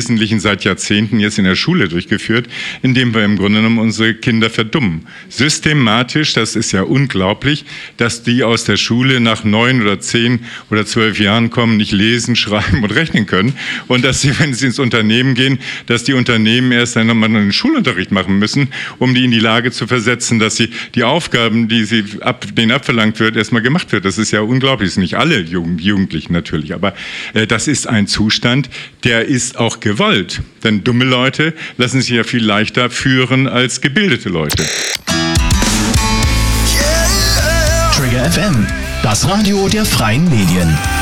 Wesentlichen seit Jahrzehnten jetzt in der Schule durchgeführt, indem wir im Grunde genommen unsere Kinder verdummen. Systematisch, das ist ja unglaublich, dass die aus der Schule nach 9 oder 10 oder 12 Jahren kommen, nicht lesen, schreiben und rechnen können. Und dass sie, wenn sie ins Unternehmen gehen, dass die Unternehmen erst dann nochmal einen Schulunterricht machen müssen, um die in die Lage zu versetzen, dass sie die Aufgaben, die denen abverlangt wird, erstmal gemacht wird. Das ist ja unglaublich. Das sind nicht alle Jugendlichen natürlich, aber das ist ein Zustand, der ist auch gewollt. Denn dumme Leute lassen sich ja viel leichter führen als gebildete Leute. Trigger FM, das Radio der freien Medien.